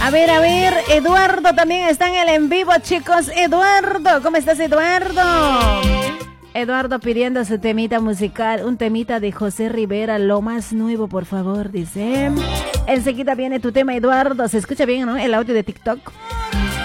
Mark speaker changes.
Speaker 1: A ver, Eduardo también está en el en vivo, chicos. Eduardo, ¿cómo estás, Eduardo? Eduardo pidiendo su temita musical, un temita de José Rivera, lo más nuevo, por favor, dice. Enseguida viene tu tema, Eduardo. ¿Se escucha bien, no? El audio de TikTok.